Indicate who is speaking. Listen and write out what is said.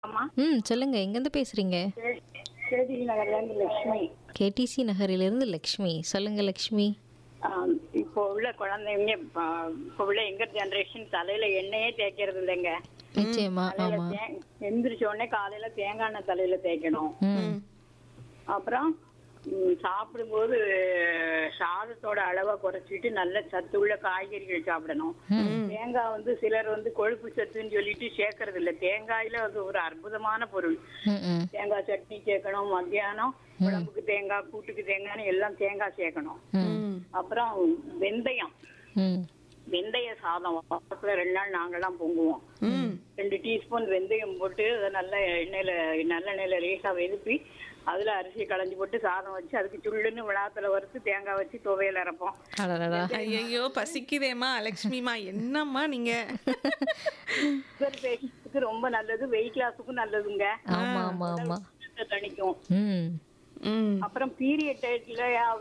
Speaker 1: ஆமா.
Speaker 2: சொல்லுங்க. எங்கேருந்து பேசுறீங்க?
Speaker 1: கேடி நகர்லேருந்து லட்சுமி.
Speaker 2: கேடிசி நகரிலிருந்து லக்ஷ்மி. சொல்லுங்க லக்ஷ்மி.
Speaker 1: இப்போ உள்ள குழந்தைங்க இப்போ உள்ள எங்கர் ஜெனரேஷன் தலையில எண்ணெயே தேய்க்கிறது இல்லைங்க.
Speaker 2: நிச்சயமா.
Speaker 1: தலையில
Speaker 2: ஆமா.
Speaker 1: எந்திரிச்ச உடனே காலையில தேங்காய் எண்ணெய் தலையில தேய்க்கணும்.
Speaker 2: ம்.
Speaker 1: அப்புறம் சாப்பிடும்போது சாதத்தோட அளவை குறைச்சிட்டு நல்ல சத்துள்ள காய்கறிகள் சாப்பிடணும். தேங்காய் சிலர் கொழுப்பு சத்துன்னு சொல்லிட்டு சேர்க்கறது இல்ல. தேங்காயில அது ஒரு அற்புதமான பொருள்.
Speaker 2: ம்.
Speaker 1: தேங்காய் சட்னி சேர்க்கணும். மத்தியானம் குழம்புக்கு தேங்காய், கூட்டுக்கு தேங்காய்னு எல்லாம் தேங்காய் சேர்க்கணும். அப்புறம் வெந்தயம்,
Speaker 2: ம்.
Speaker 1: வெந்தய சாதம் வாரத்துல 2 நாள் நாங்கெல்லாம் பொங்குவோம். 2 டீஸ்பூன் வெந்தயம் போட்டு அதை நல்ல நல்லெண்ணெயில லேசா வெதுப்பி அதுல அரிசி களைஞ்சு போட்டு சாதம் வச்சு அதுக்கு சுள்ளுன்னு விழாத்துல வறுத்து தேங்காய் வச்சு துவையல் அரைப்போம்.
Speaker 2: அடடடா.
Speaker 3: ஐயோ பசிக்குதேம்மா லக்ஷ்மிமா, என்னம்மா நீங்க.
Speaker 1: சுகர் பேஷண்ட்க்கு ரொம்ப நல்லது, வெயிட் லாஸுக்கும் நல்லதுங்க.
Speaker 2: ஆமா ஆமா ஆமா.
Speaker 1: தணிக்கும்.
Speaker 2: ம்.
Speaker 1: அப்புறம் பீரியட் டயத்துல